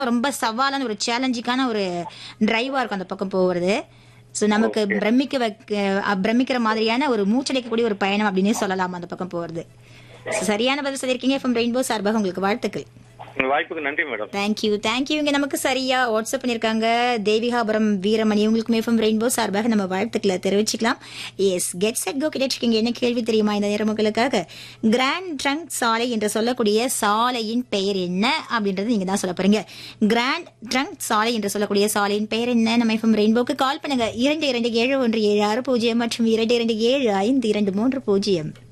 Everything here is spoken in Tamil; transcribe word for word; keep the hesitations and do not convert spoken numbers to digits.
ரொம்ப சவாலான ஒரு சேலஞ்சிங்கான ஒரு டிரைவா இருக்கும் அந்த பக்கம் போகிறது. ஸோ நமக்கு ஓகே. பிரமிக்க வைக்க அ, பிரமிக்கிற மாதிரியான ஒரு மூச்சடைக்கக்கூடிய ஒரு பயணம் அப்படின்னே சொல்லலாம் அந்த பக்கம் போகிறது. ஸோ சரியான பதில் சொல்லியிருக்கீங்க. எஃப்எம் ரெயின்போ சார்பாக உங்களுக்கு வாழ்த்துக்கள். உங்க வாய்ப்புக்கு நன்றி மேடம். Thank you thank you. இங்க நமக்கு சரியா வாட்ஸ்அப் பண்ணிருக்காங்க தேவிகாபுரம் வீரமணி. உங்களுக்கு எஃப்எம் ரெயின்போ சார்பாக நம்ம வாழ்த்துக்களை தெரிவிச்சுக்கலாம். S get set go கிடைச்சிருக்கீங்க. என்ன கேள்வி தெரியுமா இந்த நேரம் உங்களுக்காக? கிராண்ட் ட்ரங்க் சாலை என்று சொல்லக்கூடிய சாலையின் பெயர் என்ன அப்படின்றது நீங்க தான் சொல்ல போறீங்க. கிராண்ட் ட்ரங்க் சாலை என்று சொல்லக்கூடிய சாலையின் பெயர் என்ன? நம்ம எஃப்எம் ரெயின்போக்கு கால் பண்ணுங்க. இரண்டு இரண்டு ஏழு ஒன்று ஏழு ஆறு பூஜ்ஜியம் மற்றும் இரண்டு இரண்டு ஏழு ஐந்து இரண்டு மூன்று பூஜ்ஜியம்.